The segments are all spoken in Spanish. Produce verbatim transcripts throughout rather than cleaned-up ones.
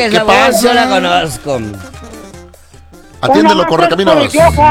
esa voz yo la conozco. Atiéndelo, Correcaminos.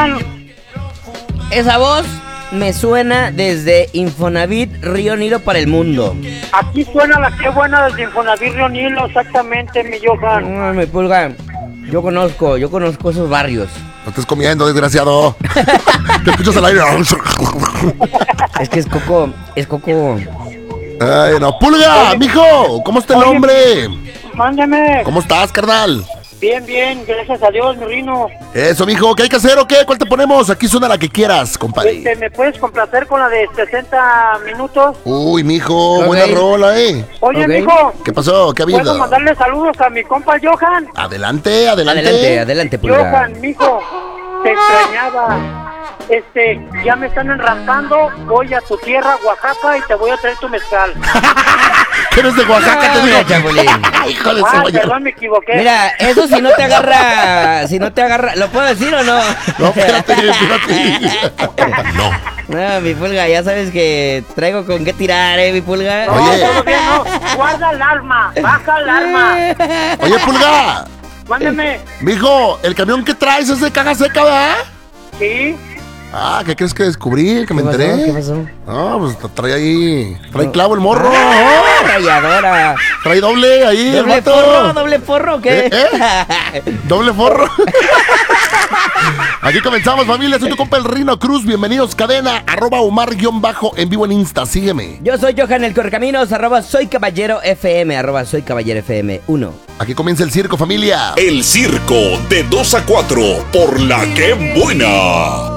Esa voz me suena desde Infonavit Río Nilo para el mundo. Aquí suena la que buena desde Infonavit Río Nilo, exactamente, mi Johan. No, mi pulga, yo conozco, yo conozco esos barrios. No estés comiendo, desgraciado. Te escuchas al aire. Es que es Coco, es Coco. Ay, no. Pulga, mijo, ¿cómo está el Oye, hombre? Mándame. ¿Cómo estás, carnal? Bien, bien, gracias a Dios, mi Rino. Eso, mijo, ¿qué hay que hacer o qué? ¿Cuál te ponemos? Aquí suena la que quieras, compadre. Este, ¿me puedes complacer con la de sesenta minutos? Uy, mijo, Ok. buena rola, eh. Oye, Ok. mijo, ¿Qué pasó? ¿Qué ha habido? ¿puedo mandarle saludos a mi compa Johan? Adelante, adelante. Adelante, adelante, pulga. Johan, mijo, te extrañaba. Este, ya me están enrampando, voy a tu tierra, Oaxaca, y te voy a traer tu mezcal. ¿Qué eres de Oaxaca, te digo? Ah, Chapulín. Hijo de Ah, cebolla. perdón, me equivoqué. Mira, eso si no te agarra, si no te agarra, ¿lo puedo decir o no? No, espérate, espérate. No. No, mi pulga, ya sabes que traigo con qué tirar, eh, mi pulga. No, Oye. todo bien, no. Guarda el arma, baja el arma. Oye, Pulga, Mándame. mijo, ¿el camión que traes es de caja seca, verdad? Sí. Ah, ¿qué crees que descubrí? Que me ¿Qué pasó? enteré. ¿Qué pasó? No, pues trae ahí. Trae clavo el morro. ¡Ah, rayadora! Trae doble ahí el ¿Doble vato. forro? ¿Doble forro o qué? ¿Eh? ¿Eh? Doble forro. Aquí comenzamos, familia. Soy tu compa el Rino Cruz. Bienvenidos, cadena. Arroba Omar guión bajo en vivo en Insta. Sígueme. Yo soy Johan el Correcaminos, arroba soy caballero F M, arroba soy caballero F M uno. Aquí comienza el circo, familia. El circo de dos a cuatro por la que buena.